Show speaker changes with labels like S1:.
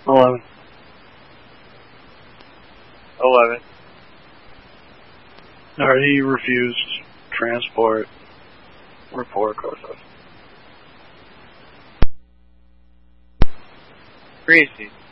S1: 11.
S2: 11.
S1: Alright, he refused transport. Report, Corso.
S2: Greasy.